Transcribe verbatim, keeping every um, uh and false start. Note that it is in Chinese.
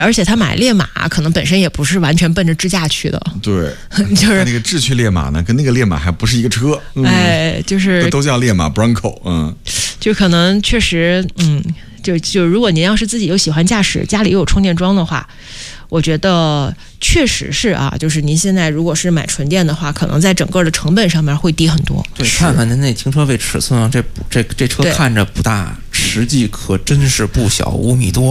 而且他买烈马可能本身也不是完全奔着支架去的。 对， 就是那个智趣烈马呢，跟那个烈马还不是一个车。嗯、 哎，就是都叫烈马 Bronco， 嗯， 就可能确实，嗯，就就如果您要是自己又喜欢驾驶，家里又有充电桩的话。我觉得确实是啊，就是您现在如果是买纯电的话，可能在整个的成本上面会低很多。 对，看看您那停车位尺寸啊，这这这车看着不大，实际可真是不小，五米多。